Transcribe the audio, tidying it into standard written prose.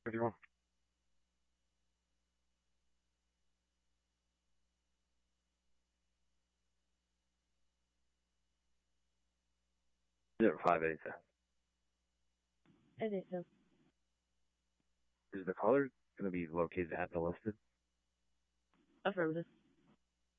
51. 0587. I think so. Is the caller going to be located at the listed? Affirmative.